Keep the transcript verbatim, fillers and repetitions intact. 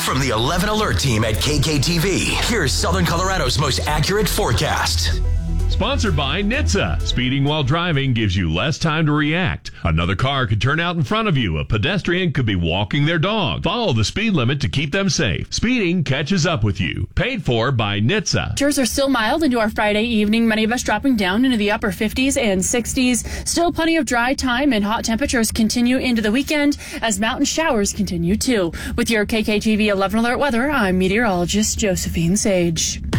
From the eleven Alert team at K K T V, here's Southern Colorado's most accurate forecast. Sponsored by N H T S A. Speeding while driving gives you less time to react. Another car could turn out in front of you. A pedestrian could be walking their dog. Follow the speed limit to keep them safe. Speeding catches up with you. Paid for by N H T S A. Temperatures are still mild into our Friday evening, many of us dropping down into the upper fifties and sixties. Still plenty of dry time, and hot temperatures continue into the weekend as mountain showers continue too. With your K K T V eleven Alert weather, I'm meteorologist Josephine Sage.